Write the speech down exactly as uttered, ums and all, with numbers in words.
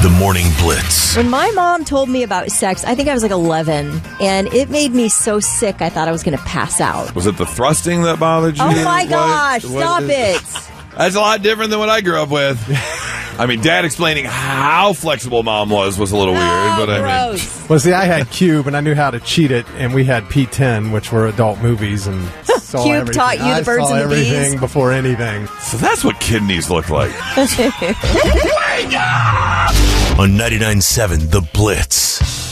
The Morning Blitz. When my mom told me about sex, I think I was like eleven, and it made me so sick I thought I was going to pass out. Was it the thrusting that bothered you? Oh my What- gosh, what stop is- it. That's a lot different than what I grew up with. I mean, Dad explaining how flexible Mom was was a little weird, Oh, but I mean, gross. Well, see, I had Cube, and I knew how to cheat it, and we had P ten, which were adult movies, and saw Cube everything. taught you the I birds saw and the bees? everything before anything. so that's what kidneys look like. On ninety-nine point seven The Blitz.